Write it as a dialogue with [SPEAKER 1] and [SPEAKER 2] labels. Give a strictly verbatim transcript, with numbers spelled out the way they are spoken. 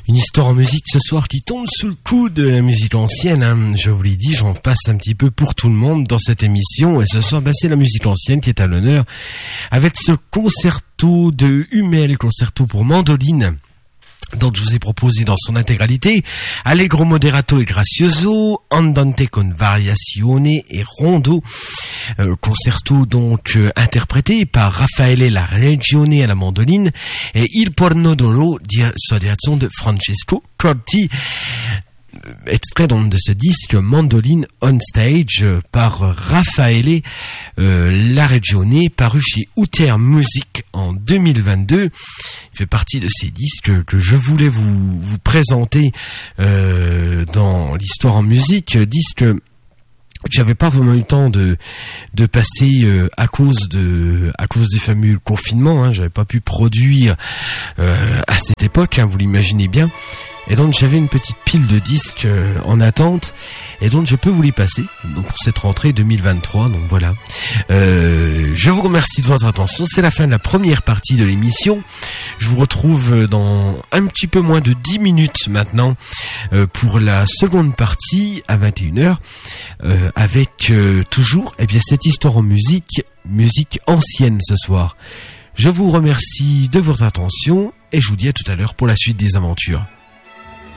[SPEAKER 1] Une histoire en musique ce soir qui tombe sous le coup de la musique ancienne, hein. Je vous l'ai dit, j'en passe un petit peu pour tout le monde dans cette émission. Et ce soir, bah, c'est la musique ancienne qui est à l'honneur avec ce concerto de Hummel, concerto pour mandoline, dont je vous ai proposé dans son intégralité Allegro moderato e grazioso, Andante con variazione et rondo, euh, concerto donc euh, interprété par Raffaele Laregione à la mandoline et Il Porno d'Oro sous la direction de Francesco Corti. Extrait donc de ce disque Mandoline on Stage par Raffaele euh, Laregione, paru chez Uther Music en deux mille vingt-deux. Il fait partie de ces disques que je voulais vous, vous présenter euh, dans l'histoire en musique, disques j'avais pas vraiment eu le temps de de passer euh, à cause de à cause des fameux confinements, hein, j'avais pas pu produire euh, à cette époque, hein, vous l'imaginez bien. Et donc j'avais une petite pile de disques euh, en attente, et donc je peux vous les passer donc pour cette rentrée deux mille vingt-trois. Donc voilà. Euh, je vous remercie de votre attention. C'est la fin de la première partie de l'émission. Je vous retrouve dans un petit peu moins de dix minutes maintenant euh, pour la seconde partie à vingt et une heures euh, avec euh, toujours eh bien cette histoire en musique, musique ancienne ce soir. Je vous remercie de votre attention et je vous dis à tout à l'heure pour la suite des aventures.